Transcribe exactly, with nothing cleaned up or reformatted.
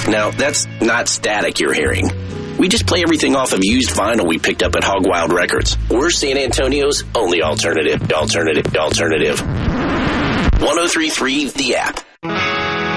Now, that's not static you're hearing. We just play everything off of used vinyl we picked up at Hog Wild Records. We're San Antonio's only alternative, alternative, alternative. one oh three point three The App.